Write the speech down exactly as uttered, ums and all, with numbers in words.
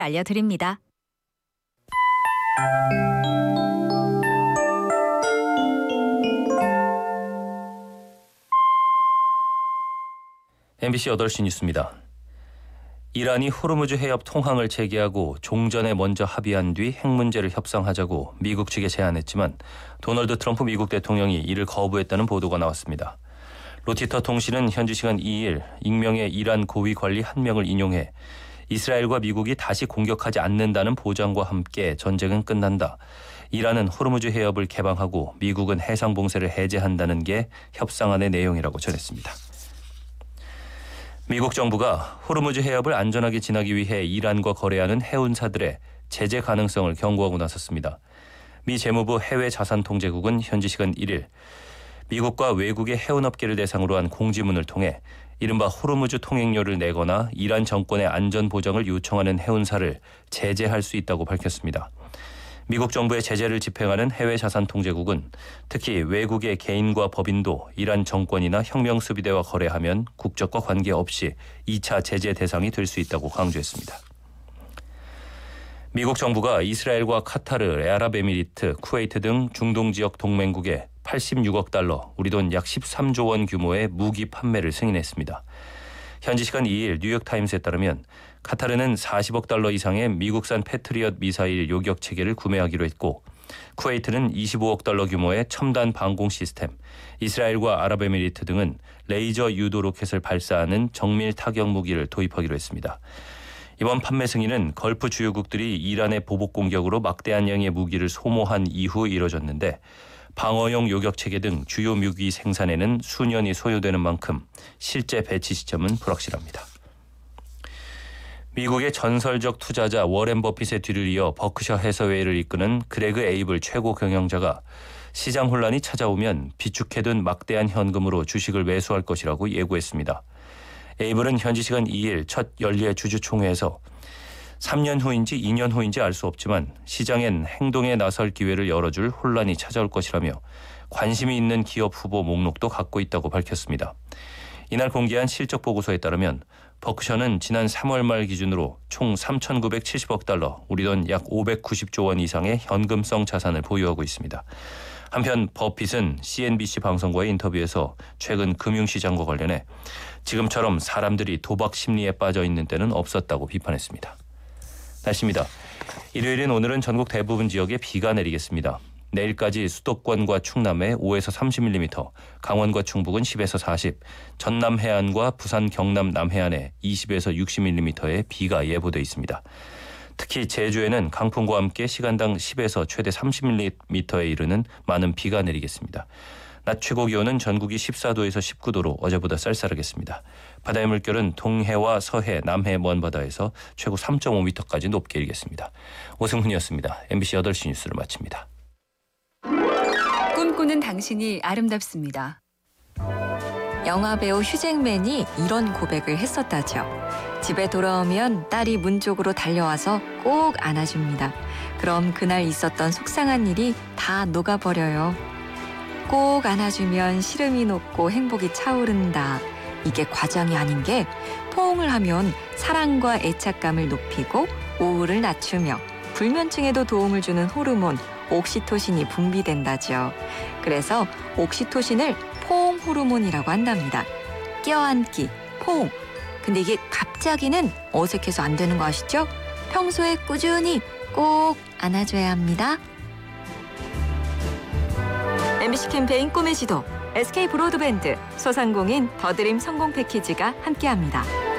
알려드립니다. 엠비씨 여덟 시 뉴스입니다. 이란이 호르무즈 해협 통항을 재개하고 종전에 먼저 합의한 뒤 핵 문제를 협상하자고 미국 측에 제안했지만 도널드 트럼프 미국 대통령이 이를 거부했다는 보도가 나왔습니다. 로이터 통신은 현지 시간 이 일 익명의 이란 고위 관리 한 명을 인용해 이스라엘과 미국이 다시 공격하지 않는다는 보장과 함께 전쟁은 끝난다. 이란은 호르무즈 해협을 개방하고 미국은 해상 봉쇄를 해제한다는 게 협상안의 내용이라고 전했습니다. 미국 정부가 호르무즈 해협을 안전하게 지나기 위해 이란과 거래하는 해운사들의 제재 가능성을 경고하고 나섰습니다. 미 재무부 해외자산통제국은 현지 시간 일 일 미국과 외국의 해운업계를 대상으로 한 공지문을 통해 이른바 호르무즈 통행료를 내거나 이란 정권의 안전 보장을 요청하는 해운사를 제재할 수 있다고 밝혔습니다. 미국 정부의 제재를 집행하는 해외자산통제국은 특히 외국의 개인과 법인도 이란 정권이나 혁명수비대와 거래하면 국적과 관계없이 이 차 제재 대상이 될 수 있다고 강조했습니다. 미국 정부가 이스라엘과 카타르, 아랍에미리트, 쿠웨이트 등 중동 지역 동맹국에 팔십육억 달러, 우리 돈 약 십삼조 원 규모의 무기 판매를 승인했습니다. 현지 시간 이 일 뉴욕타임스에 따르면 카타르는 사십억 달러 이상의 미국산 패트리엇 미사일 요격 체계를 구매하기로 했고 쿠웨이트는 이십오억 달러 규모의 첨단 방공 시스템, 이스라엘과 아랍에미리트 등은 레이저 유도 로켓을 발사하는 정밀 타격 무기를 도입하기로 했습니다. 이번 판매 승인은 걸프 주요국들이 이란의 보복 공격으로 막대한 양의 무기를 소모한 이후 이뤄졌는데 방어용 요격체계 등 주요 무기 생산에는 수년이 소요되는 만큼 실제 배치 시점은 불확실합니다. 미국의 전설적 투자자 워렌 버핏의 뒤를 이어 버크셔 해서웨이를 이끄는 그레그 에이블 최고 경영자가 시장 혼란이 찾아오면 비축해둔 막대한 현금으로 주식을 매수할 것이라고 예고했습니다. 에이블은 현지 시간 이 일 첫 연례 주주총회에서 삼 년 후인지 이 년 후인지 알 수 없지만 시장엔 행동에 나설 기회를 열어줄 혼란이 찾아올 것이라며 관심이 있는 기업 후보 목록도 갖고 있다고 밝혔습니다. 이날 공개한 실적 보고서에 따르면 버크셔는 지난 삼월 말 기준으로 총 삼천구백칠십억 달러, 우리 돈 약 오백구십조 원 이상의 현금성 자산을 보유하고 있습니다. 한편 버핏은 씨엔비씨 방송과의 인터뷰에서 최근 금융시장과 관련해 지금처럼 사람들이 도박 심리에 빠져 있는 때는 없었다고 비판했습니다. 날씨입니다. 일요일인 오늘은 전국 대부분 지역에 비가 내리겠습니다. 내일까지 수도권과 충남에 오에서 삼십 밀리미터, 강원과 충북은 십에서 사십, 전남 해안과 부산 경남 남해안에 이십에서 육십 밀리미터의 비가 예보돼 있습니다. 특히 제주에는 강풍과 함께 시간당 십에서 최대 삼십 밀리미터에 이르는 많은 비가 내리겠습니다. 낮 최고 기온은 전국이 십사도에서 십구도로 어제보다 쌀쌀하겠습니다. 바다의 물결은 동해와 서해, 남해 먼바다에서 최고 삼 점 오 미터까지 높게 일겠습니다. 오승훈이었습니다. 엠비씨 여덟 시 뉴스를 마칩니다. 꿈꾸는 당신이 아름답습니다. 영화배우 휴잭맨이 이런 고백을 했었다죠. 집에 돌아오면 딸이 문 쪽으로 달려와서 꼭 안아줍니다. 그럼 그날 있었던 속상한 일이 다 녹아버려요. 꼭 안아주면 시름이 녹고 행복이 차오른다. 이게 과장이 아닌 게 포옹을 하면 사랑과 애착감을 높이고 우울을 낮추며 불면증에도 도움을 주는 호르몬 옥시토신이 분비된다죠. 그래서 옥시토신을 포옹 호르몬이라고 한답니다. 껴안기, 포옹. 근데 이게 갑자기는 어색해서 안 되는 거 아시죠? 평소에 꾸준히 꼭 안아줘야 합니다. 엠비씨 캠페인 꿈의 지도, 에스케이 브로드밴드, 소상공인 더드림 성공 패키지가 함께합니다.